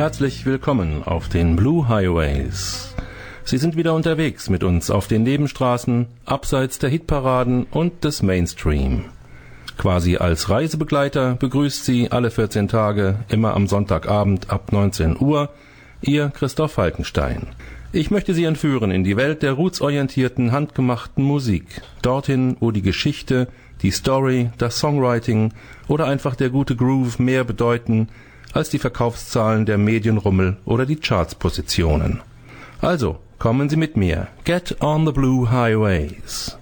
Herzlich willkommen auf den Blue Highways. Sie sind wieder unterwegs mit uns auf den Nebenstraßen, abseits der Hitparaden und des Mainstream. Quasi als Reisebegleiter begrüßt Sie alle 14 Tage, immer am Sonntagabend ab 19 Uhr, Ihr Christoph Falkenstein. Ich möchte Sie entführen in die Welt der rootsorientierten, handgemachten Musik. Dorthin, wo die Geschichte, die Story, das Songwriting oder einfach der gute Groove mehr bedeuten als die Verkaufszahlen der Medienrummel oder die Chartspositionen. Also, kommen Sie mit mir. Get on the Blue Highways.